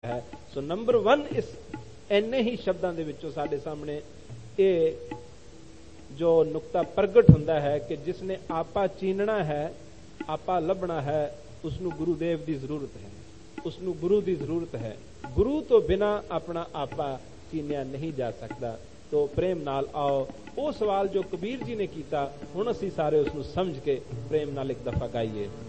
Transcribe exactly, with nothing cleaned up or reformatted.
ਹੈ। ਸੋ number one ਇਸ ਇੰਨੇ ਹੀ ਸ਼ਬਦਾਂ ਦੇ ਵਿੱਚੋਂ ਸਾਡੇ ਸਾਹਮਣੇ ਇਹ ਜੋ ਨੁਕਤਾ ਪ੍ਰਗਟ ਹੁੰਦਾ ਹੈ ਕਿ ਜਿਸ ਨੇ ਆਪਾ ਚੀਨਣਾ ਹੈ, ਆਪਾ ਲੱਭਣਾ ਹੈ, ਉਸ ਨੂੰ ਗੁਰੂਦੇਵ ਦੀ ਜ਼ਰੂਰਤ ਹੈ, ਉਸ ਨੂੰ ਗੁਰੂ ਦੀ ਜ਼ਰੂਰਤ ਹੈ। ਗੁਰੂ ਤੋਂ ਬਿਨਾਂ ਆਪਣਾ ਆਪਾ ਚੀਨਿਆ ਨਹੀਂ ਜਾ ਸਕਦਾ। ਤੋ ਪ੍ਰੇਮ ਨਾਲ ਆਓ ਉਹ ਸਵਾਲ ਜੋ ਕਬੀਰ ਜੀ ਨੇ ਕੀਤਾ, ਹੁਣ ਅਸੀਂ ਸਾਰੇ ਉਸ ਨੂੰ ਸਮਝ ਕੇ ਪ੍ਰੇਮ ਨਾਲ ਇੱਕ ਦਫਾ ਗਾਈਏ।